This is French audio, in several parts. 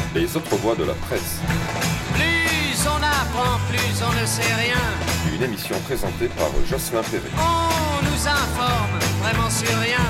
Les autres voix de la presse. Plus on apprend, plus on ne sait rien. Une émission présentée par Jocelyn Perret. On nous informe vraiment sur rien.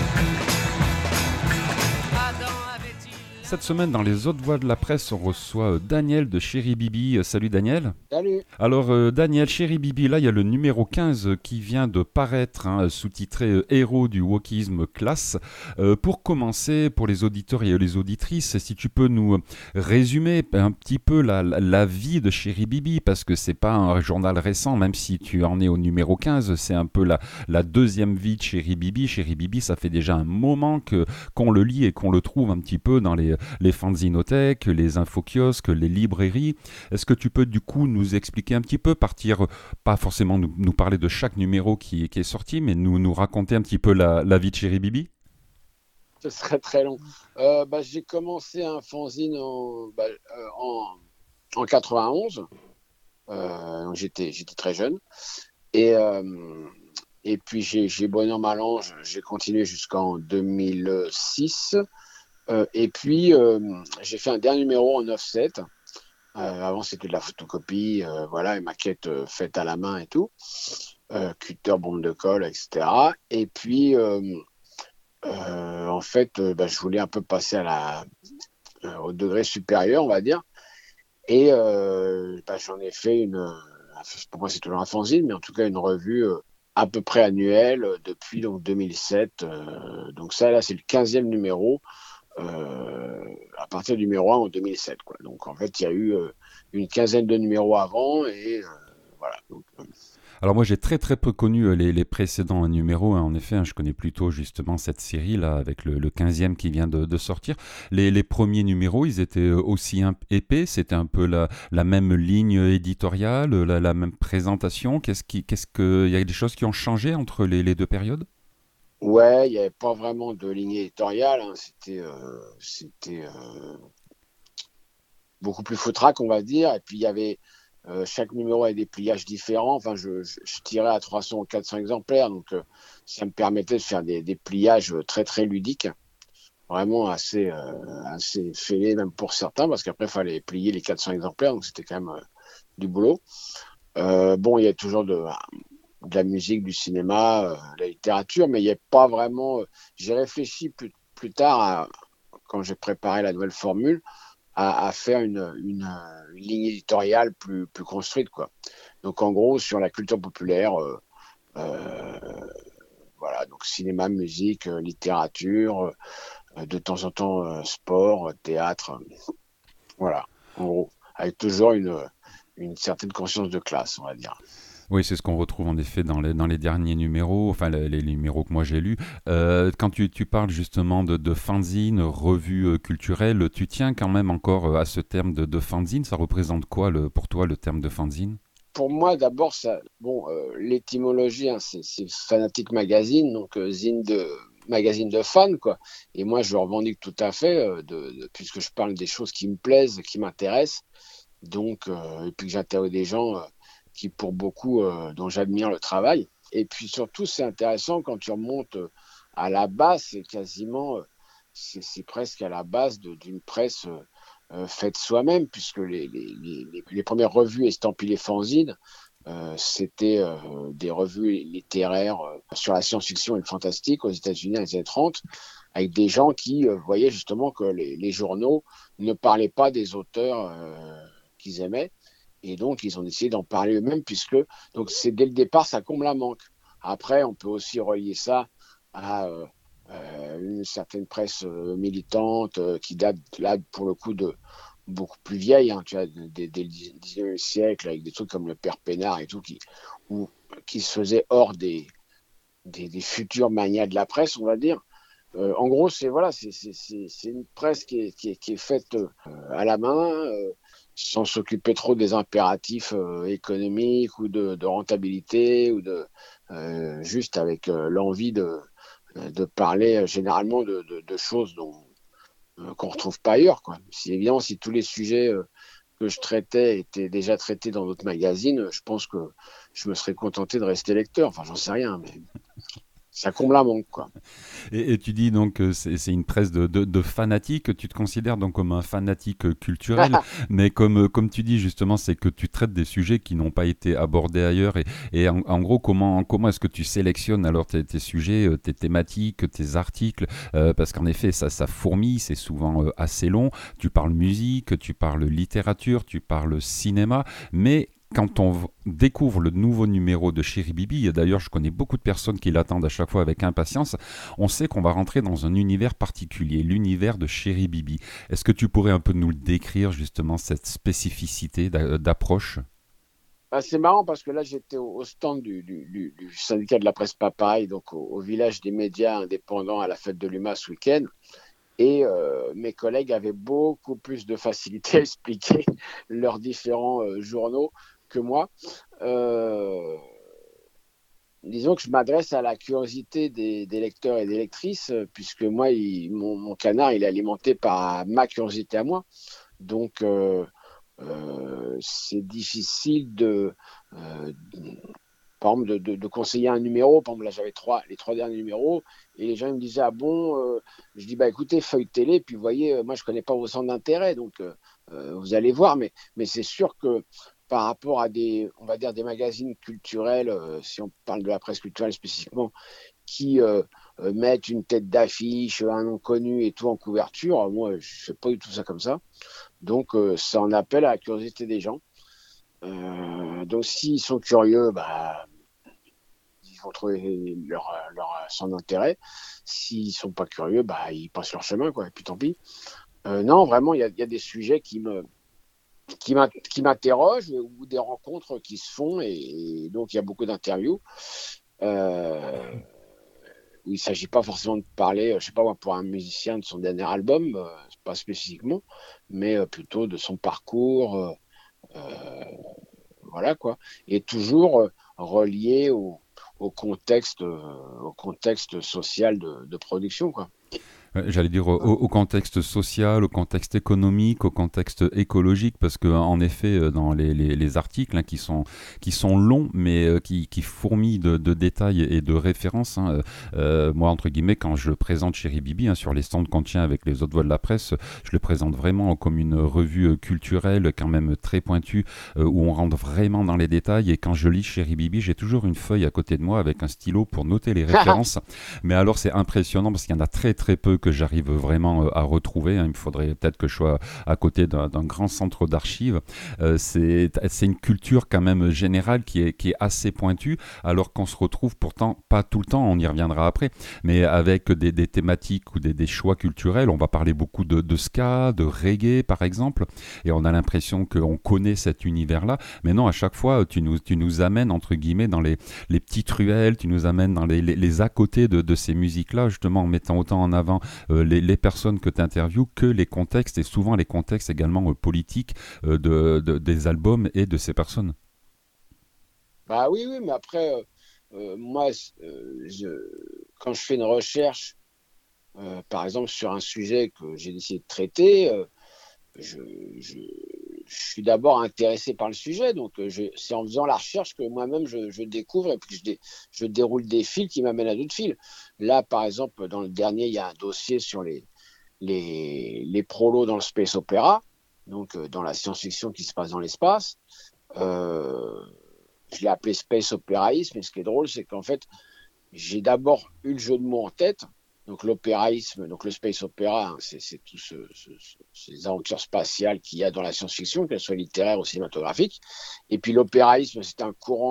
Adam avait-il... Cette semaine, dans les autres voix de la presse, on reçoit Daniel de Chéri Bibi. Salut Daniel. Salut. Alors Daniel, Chéri Bibi, là il y a le numéro 15 qui vient de paraître, sous-titré Héros du wokisme classe. Pour commencer, pour les auditeurs et les auditrices, si tu peux nous résumer un petit peu la vie de Chéri Bibi, parce que c'est pas un journal récent, même si tu en es au numéro 15, c'est un peu la deuxième vie de Chéri Bibi. Chéri Bibi, ça fait déjà un moment qu'on le lit et qu'on le trouve un petit peu dans les fanzinothèques, les infokiosques, les librairies. Est-ce que tu peux du coup nous expliquer un petit peu, partir, pas forcément nous parler de chaque numéro qui est sorti, mais nous raconter un petit peu la vie de Chéri Bibi? Ce serait très long. J'ai commencé un fanzine en 91. Donc j'étais très jeune. Et puis j'ai bon an mal an, j'ai continué jusqu'en 2006. Et puis j'ai fait un dernier numéro en offset. Avant c'était de la photocopie, et maquette faite à la main et tout. Cutter, bombe de colle, etc. Et puis je voulais un peu passer au degré supérieur, on va dire. Et j'en ai fait pour moi c'est toujours un fanzine, mais en tout cas une revue à peu près annuelle depuis donc 2007. Donc ça là c'est le 15e numéro. À partir du numéro 1 en 2007, quoi. Donc en fait il y a eu une quinzaine de numéros avant et voilà. Donc, Alors moi j'ai très très peu connu les précédents numéros, en effet, je connais plutôt justement cette série là avec le 15e qui vient de sortir. Les premiers numéros, ils étaient aussi épais, c'était un peu la même ligne éditoriale, la même présentation. Il y a des choses qui ont changé entre les deux périodes? ouais, il n'y avait pas vraiment de ligne éditoriale, hein. C'était beaucoup plus foutraque, on va dire. Et puis il y avait chaque numéro avait des pliages différents. Enfin, je tirais à 300 ou 400 exemplaires, donc ça me permettait de faire des pliages très très ludiques, vraiment assez fêlés même pour certains, parce qu'après il fallait plier les 400 exemplaires, donc c'était quand même du boulot. Il y a toujours de la musique, du cinéma, de la littérature, mais il n'y a pas vraiment. J'ai réfléchi plus tard, quand j'ai préparé la nouvelle formule, à faire une ligne éditoriale plus construite, quoi. Donc en gros sur la culture populaire, donc cinéma, musique, littérature, de temps en temps sport, théâtre, voilà, en gros, avec toujours une certaine conscience de classe, on va dire. Oui, c'est ce qu'on retrouve en effet dans les derniers numéros, enfin les numéros que moi j'ai lus. Quand tu parles justement de fanzine, revue culturelle, tu tiens quand même encore à ce terme de fanzine. Ça représente quoi pour toi le terme de fanzine? Pour moi, d'abord, l'étymologie, hein, c'est Fanatic Magazine, donc zine de magazine de fans, quoi. Et moi, je le revendique tout à fait, puisque je parle des choses qui me plaisent, qui m'intéressent. Donc, et puis que j'interroge des gens qui, pour beaucoup, dont j'admire le travail. Et puis surtout, c'est intéressant quand tu remontes à la base, c'est presque à la base d'une presse faite soi-même, puisque les premières revues estampillées fanzines, c'était des revues littéraires sur la science-fiction et le fantastique aux États-Unis dans les années 30, avec des gens qui voyaient justement que les journaux ne parlaient pas des auteurs qu'ils aimaient. Et donc, ils ont décidé d'en parler eux-mêmes, donc c'est dès le départ, ça comble un manque. Après, on peut aussi relier ça à une certaine presse militante qui date là, pour le coup, de beaucoup plus vieille, hein, tu vois, dès le 19e siècle, avec des trucs comme le Père Pénard et tout, qui se faisaient hors des futures manias de la presse, on va dire. En gros, c'est une presse qui est faite à la main, sans s'occuper trop des impératifs économiques ou de rentabilité, ou juste avec l'envie de parler généralement de choses qu'on retrouve pas ailleurs, quoi. Évidemment, si tous les sujets que je traitais étaient déjà traités dans d'autres magazines, je pense que je me serais contenté de rester lecteur. Enfin, j'en sais rien, mais ça comble un manque, quoi. Et tu dis donc que c'est une presse de fanatiques. Tu te considères donc comme un fanatique culturel, mais comme tu dis justement, c'est que tu traites des sujets qui n'ont pas été abordés ailleurs. Et en gros, comment est-ce que tu sélectionnes alors tes sujets, tes thématiques, tes articles parce qu'en effet, ça fourmille, c'est souvent assez long. Tu parles musique, tu parles littérature, tu parles cinéma, mais quand on découvre le nouveau numéro de Chéri Bibi, et d'ailleurs je connais beaucoup de personnes qui l'attendent à chaque fois avec impatience, on sait qu'on va rentrer dans un univers particulier, l'univers de Chéri Bibi. Est-ce que tu pourrais un peu nous le décrire justement, cette spécificité d'approche? Bah, c'est marrant parce que là, j'étais au stand du syndicat de la presse Papaye, donc au village des médias indépendants à la fête de l'UMA ce week-end. Et mes collègues avaient beaucoup plus de facilité à expliquer leurs différents journaux que moi. Euh, Disons que je m'adresse à la curiosité des lecteurs et des lectrices, puisque moi, mon canard, il est alimenté par ma curiosité à moi. Donc, c'est difficile euh, par exemple, de conseiller un numéro. Par exemple, là, j'avais les trois derniers numéros, et les gens ils me disaient, ah bon, je dis, bah écoutez, feuilletez-les, puis vous voyez, moi, je connais pas vos centres d'intérêt, donc vous allez voir, mais c'est sûr que par rapport à on va dire, des magazines culturels, si on parle de la presse culturelle spécifiquement, qui mettent une tête d'affiche, un nom connu et tout en couverture, moi, je fais pas du tout ça comme ça. Donc, ça en appelle à la curiosité des gens. Donc, s'ils sont curieux, bah, ils vont trouver leur centre d'intérêt. S'ils sont pas curieux, bah, ils passent leur chemin, quoi. Et puis tant pis. Non, vraiment, il y a des sujets qui m'interrogent ou des rencontres qui se font. Et donc, il y a beaucoup d'interviews. Euh, où il ne s'agit pas forcément de parler, je sais pas moi, pour un musicien de son dernier album, pas spécifiquement, mais plutôt de son parcours, euh, voilà quoi, et toujours relié au contexte social de production quoi. J'allais dire au contexte social, au contexte économique, au contexte écologique, parce que en effet, dans les articles qui sont longs, mais qui fourmillent de détails et de références. Hein, moi, entre guillemets, quand je présente Chéri Bibi hein, sur les stands qu'on tient avec les autres voix de la presse, je le présente vraiment comme une revue culturelle, quand même très pointue, où on rentre vraiment dans les détails. Et quand je lis Chéri Bibi, j'ai toujours une feuille à côté de moi avec un stylo pour noter les références. Mais alors, c'est impressionnant parce qu'il y en a très très peu que j'arrive vraiment à retrouver. Hein. Il me faudrait peut-être que je sois à côté d'un grand centre d'archives. C'est une culture quand même générale qui est assez pointue, alors qu'on se retrouve pourtant pas tout le temps, on y reviendra après, mais avec des thématiques ou des choix culturels. On va parler beaucoup de ska, de reggae par exemple, et on a l'impression qu'on connaît cet univers-là. Mais non, à chaque fois, tu nous amènes entre guillemets dans les petites ruelles, tu nous amènes dans les à côté de ces musiques-là, justement en mettant autant en avant les personnes que tu interviews que les contextes, et souvent les contextes également politiques des albums et de ces personnes. Bah oui, oui, mais après, moi, quand je fais une recherche, par exemple sur un sujet que j'ai décidé de traiter, je, je, je suis d'abord intéressé par le sujet, donc c'est en faisant la recherche que moi-même je découvre et puis je déroule des fils qui m'amènent à d'autres fils. Là, par exemple, dans le dernier, il y a un dossier sur les prolos dans le space opéra, donc dans la science-fiction qui se passe dans l'espace. Euh, je l'ai appelé space opéraïsme, et ce qui est drôle, c'est qu'en fait, j'ai d'abord eu le jeu de mots en tête. Donc l'opéraïsme, donc le space opéra, hein, c'est tout ces aventures spatiales qu'il y a dans la science-fiction, qu'elles soient littéraires ou cinématographiques. Et puis l'opéraïsme, c'est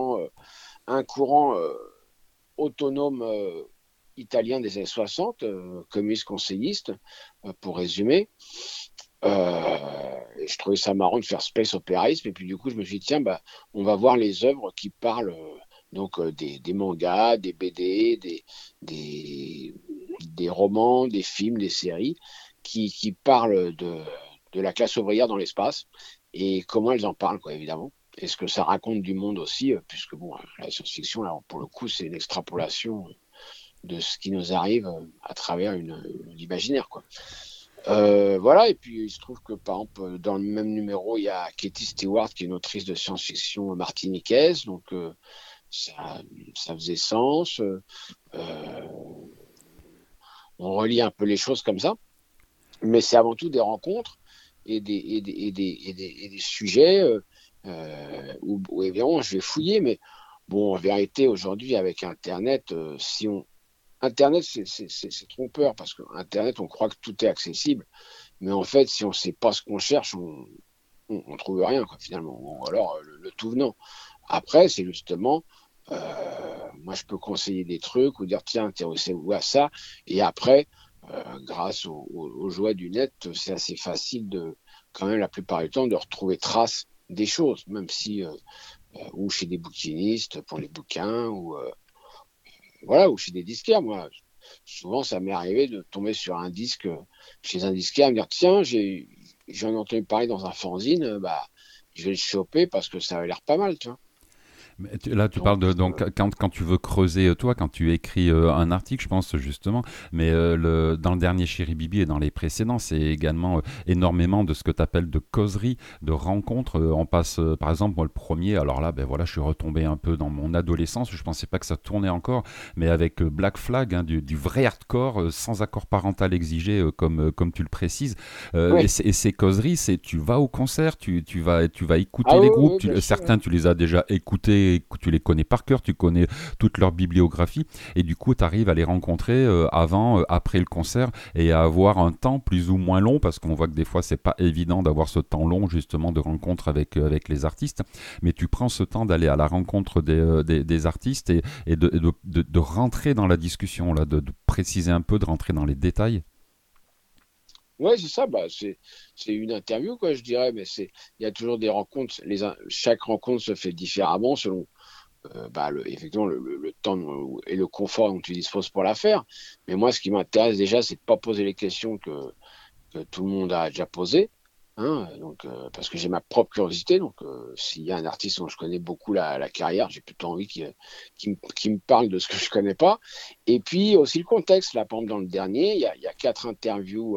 un courant autonome italien des années 60, communiste conseilliste, pour résumer. Et je trouvais ça marrant de faire space opéraïsme. Et puis du coup, je me suis dit, tiens, bah, on va voir les œuvres qui parlent donc des mangas, des BD, des romans, des films, des séries qui parlent de la classe ouvrière dans l'espace et comment elles en parlent, quoi, évidemment. Et ce que ça raconte du monde aussi, puisque bon, la science-fiction, là, pour le coup, c'est une extrapolation de ce qui nous arrive à travers l'imaginaire, quoi. Voilà, et puis il se trouve que par exemple dans le même numéro il y a Katie Stewart qui est une autrice de science-fiction martiniquaise, donc ça faisait sens. Euh, on relie un peu les choses comme ça, mais c'est avant tout des rencontres et des sujets où évidemment je vais fouiller, mais bon, en vérité, aujourd'hui, avec Internet, Internet, c'est trompeur, parce qu'Internet, on croit que tout est accessible, mais en fait, si on ne sait pas ce qu'on cherche, on trouve rien, quoi, finalement, ou alors le tout venant. Après, c'est justement, moi, je peux conseiller des trucs ou dire, tiens, intéressez-vous à ça, et après, grâce aux joies du net, c'est assez facile quand même, la plupart du temps, de retrouver trace des choses, même si, ou chez des bouquinistes pour les bouquins, ou voilà, ou chez des disquaires. Moi, souvent, ça m'est arrivé de tomber sur un disque chez un disquaire et me dire, tiens, j'en ai entendu parler dans un fanzine, bah, je vais le choper parce que ça a l'air pas mal, tu vois. Mais là, tu parles Donc, de donc quand tu veux creuser toi, quand tu écris un article, je pense justement. Mais dans le dernier Chéri Bibi et dans les précédents, c'est également énormément de ce que tu appelles de causeries, de rencontres. On passe, par exemple, moi le premier. Alors là, ben voilà, je suis retombé un peu dans mon adolescence. Je pensais pas que ça tournait encore, mais avec Black Flag, hein, du vrai hardcore, sans accord parental exigé, comme tu le précises. oui. Et ces causeries, c'est tu vas au concert, tu vas écouter Ah les oui, groupes. oui, bien sûr. Certains, tu les as déjà écoutés, tu les connais par cœur, tu connais toute leur bibliographie, et du coup, tu arrives à les rencontrer avant, après le concert, et à avoir un temps plus ou moins long, parce qu'on voit que des fois, c'est pas évident d'avoir ce temps long, justement, de rencontre avec les artistes, mais tu prends ce temps d'aller à la rencontre des artistes et de rentrer dans la discussion, là, de préciser un peu, de rentrer dans les détails. Ouais, c'est ça. Bah, c'est une interview, quoi, je dirais, mais il y a toujours des rencontres. Chaque rencontre se fait différemment selon bah, effectivement le temps et le confort dont tu disposes pour la faire. Mais moi, ce qui m'intéresse déjà, c'est de pas poser les questions que tout le monde a déjà posées. Hein, donc, parce que j'ai ma propre curiosité. Donc, s'il y a un artiste dont je connais beaucoup la carrière, j'ai plutôt envie qu'il me parle de ce que je connais pas. Et puis aussi le contexte. Là, par exemple, dans le dernier, il y a 4 interviews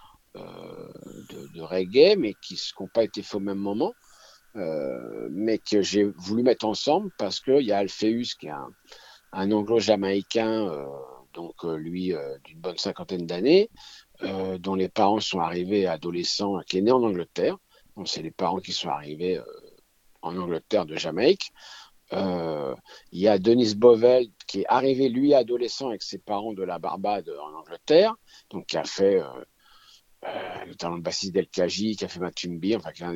de reggae, mais qui n'ont pas été faits au même moment, mais que j'ai voulu mettre ensemble parce qu'il y a Alpheus, qui est un anglo-jamaïcain, lui, d'une bonne cinquantaine d'années, dont les parents sont arrivés adolescents, qui est né en Angleterre. Donc, c'est les parents qui sont arrivés en Angleterre de Jamaïque. Il y a Denis Bovell, qui est arrivé, lui, adolescent, avec ses parents de la Barbade en Angleterre, donc qui a fait notamment le bassiste d'El Kaji, qui a fait Matumbi, enfin, qui est un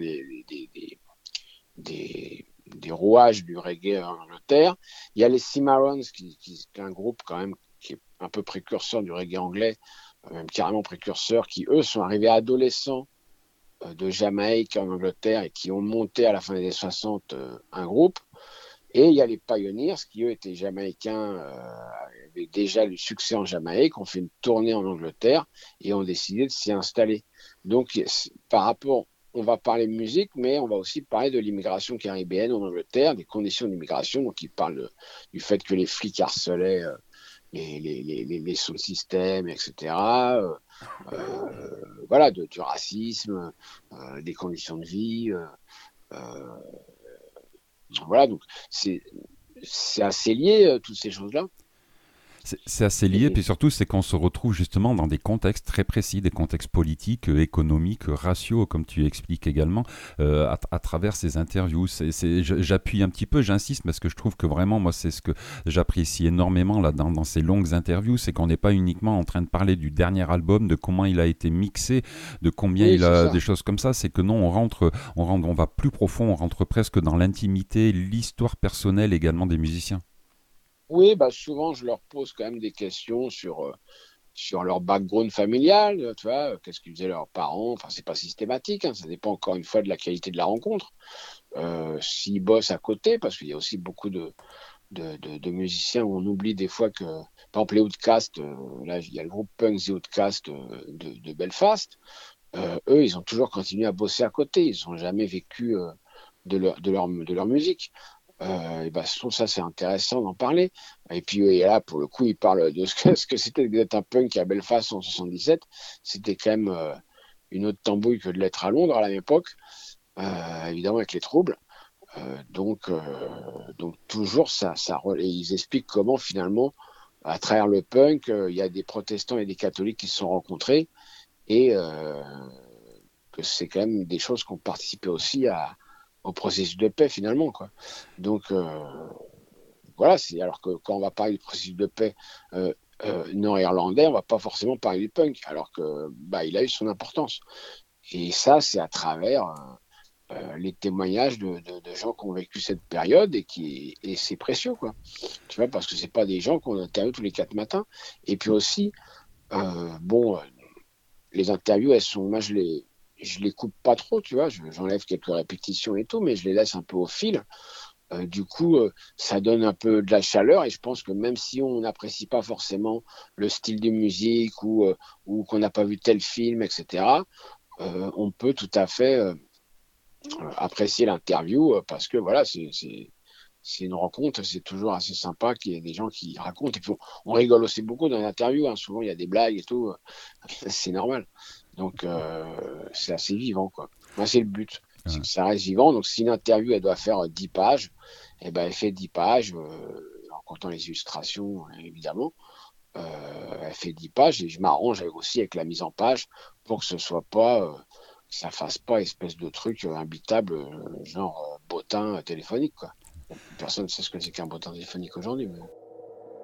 des rouages du reggae en Angleterre. Il y a les Cimarrons, qui est un groupe quand même qui est un peu précurseur du reggae anglais, même carrément précurseur, qui eux sont arrivés adolescents de Jamaïque en Angleterre et qui ont monté à la fin des années 60 un groupe. Et il y a les Pioneers, qui eux étaient jamaïcains, avaient déjà du succès en Jamaïque, ont fait une tournée en Angleterre et ont décidé de s'y installer. Donc, par rapport, on va parler de musique, mais on va aussi parler de l'immigration caribéenne en Angleterre, des conditions d'immigration. Donc, ils parlent du fait que les flics harcelaient les sous-systèmes, etc. Voilà, du racisme, des conditions de vie. Voilà, donc c'est assez lié, toutes ces choses-là. C'est assez lié, puis surtout, c'est qu'on se retrouve justement dans des contextes très précis, des contextes politiques, économiques, raciaux, comme tu expliques également, à travers ces interviews. J'appuie un petit peu, j'insiste, parce que je trouve que vraiment, moi, c'est ce que j'apprécie énormément là, dans ces longues interviews, c'est qu'on n'est pas uniquement en train de parler du dernier album, de comment il a été mixé, de combien Oui, il c'est a, ça. des choses comme ça. C'est que non, on va plus profond, on rentre presque dans l'intimité, l'histoire personnelle également des musiciens. Oui, bah souvent, je leur pose quand même des questions sur leur background familial, tu vois, qu'est-ce qu'ils faisaient leurs parents. Enfin, c'est pas systématique, hein, ça dépend encore une fois de la qualité de la rencontre. S'ils bossent à côté, parce qu'il y a aussi beaucoup de musiciens où on oublie des fois que, par exemple, les Outcasts, là, il y a le groupe punk The Outcasts de Belfast. Eux, ils ont toujours continué à bosser à côté. Ils n'ont jamais vécu de leur musique. Et ben, je trouve ça c'est intéressant d'en parler. Et puis et là, pour le coup, il parle de ce que c'était d'être un punk à Belfast en 77. C'était quand même une autre tambouille que de l'être à Londres à la même époque, évidemment avec les troubles. Donc toujours et ils expliquent comment finalement à travers le punk, il y a des protestants et des catholiques qui se sont rencontrés et que c'est quand même des choses qui ont participé aussi au processus de paix finalement, quoi. Donc voilà, alors que quand on va parler du processus de paix nord-irlandais, on va pas forcément parler du punk, alors que il a eu son importance. Et ça, c'est à travers les témoignages de gens qui ont vécu cette période et c'est précieux, quoi. Tu vois, parce que c'est pas des gens qu'on interviewe tous les 4 matins. Et puis aussi, les interviews, moi, je les coupe pas trop, tu vois. J'enlève quelques répétitions et tout, mais je les laisse un peu au fil. Du coup, ça donne un peu de la chaleur et je pense que même si on n'apprécie pas forcément le style de musique ou qu'on n'a pas vu tel film, etc., on peut tout à fait apprécier l'interview parce que voilà, c'est une rencontre, c'est toujours assez sympa qu'il y ait des gens qui racontent. Et puis on rigole aussi beaucoup dans l'interview, hein. Souvent il y a des blagues et tout, c'est normal. Donc c'est assez vivant, quoi. Moi, c'est le but, c'est que ça reste vivant. Donc si une interview elle doit faire 10 pages, eh ben elle fait 10 pages, en comptant les illustrations évidemment. Elle fait 10 pages et je m'arrange aussi avec la mise en page pour que ce soit pas que ça fasse pas espèce de truc imbitable, genre bottin téléphonique, quoi. Personne ne sait ce que c'est qu'un bottin téléphonique aujourd'hui. Mais...